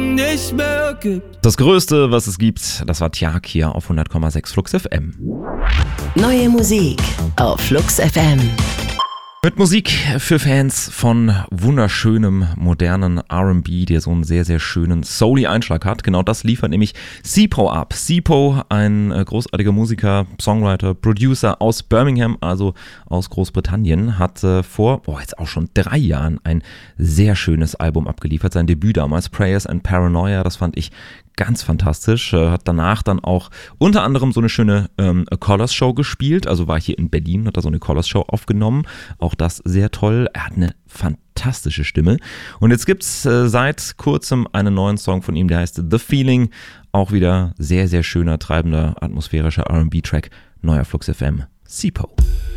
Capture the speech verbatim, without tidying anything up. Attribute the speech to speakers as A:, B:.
A: nicht mehr gibt.
B: Das Größte, was es gibt, das war Tjag hier auf hundert Komma sechs Flux F M.
C: Neue Musik auf Flux F M.
B: Mit Musik für Fans von wunderschönem, modernen R and B, der so einen sehr, sehr schönen souly Einschlag hat. Genau das liefert nämlich Sipo ab. Sipo, ein großartiger Musiker, Songwriter, Producer aus Birmingham, also aus Großbritannien, hat äh, vor, boah, jetzt auch schon drei Jahren ein sehr schönes Album abgeliefert. Sein Debüt damals, Prayers and Paranoia, das fand ich ganz fantastisch, äh, hat danach dann auch unter anderem so eine schöne ähm, Colors Show gespielt, also war hier in Berlin, hat da so eine Colors Show aufgenommen, auch das sehr toll, er hat eine fantastische Stimme und jetzt gibt's äh, seit kurzem einen neuen Song von ihm, der heißt The Feeling, auch wieder sehr, sehr schöner, treibender, atmosphärischer R and B-Track, neuer Flux F M, Sipo.